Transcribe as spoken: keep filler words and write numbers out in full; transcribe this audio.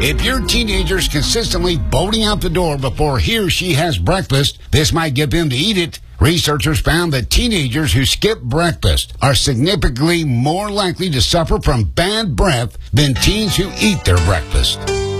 If your teenager's consistently bolting out the door before he or she has breakfast, this might get them to eat it. Researchers found that teenagers who skip breakfast are significantly more likely to suffer from bad breath than teens who eat their breakfast.